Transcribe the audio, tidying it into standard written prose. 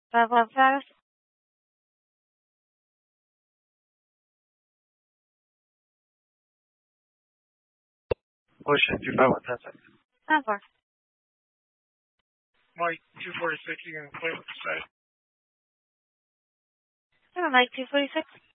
5 status. Ocean 251, 10 seconds. 10-4. Mike 246, you can play with the site. Mike 246.